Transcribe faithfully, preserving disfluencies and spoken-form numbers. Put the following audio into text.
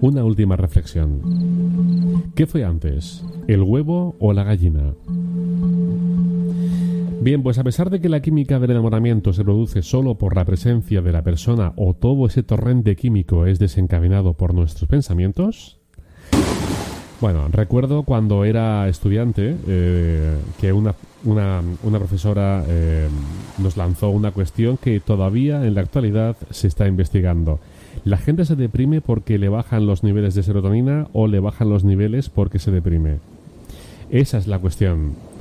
Una última reflexión. ¿Qué fue antes? ¿El huevo o la gallina? Bien, pues a pesar de que la química del enamoramiento se produce solo por la presencia de la persona o todo ese torrente químico es desencadenado por nuestros pensamientos. Bueno, recuerdo cuando era estudiante eh, que una, una, una profesora eh, nos lanzó una cuestión que todavía en la actualidad se está investigando. ¿La gente se deprime porque le bajan los niveles de serotonina o le bajan los niveles porque se deprime? Esa es la cuestión.